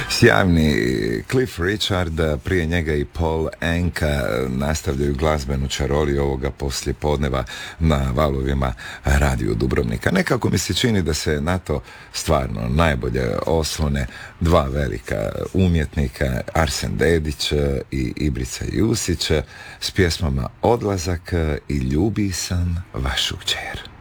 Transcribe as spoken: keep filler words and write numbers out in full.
Sjajni Cliff Richard, prije njega i Paul Anka nastavljaju glazbenu čaroliju ovoga poslijepodneva na valovima Radio Dubrovnika. Nekako mi se čini da se na to stvarno najbolje oslone dva velika umjetnika, Arsen Dedić i Ibrica Jusić, s pjesmama Odlazak i Ljubi sam vašu kćer.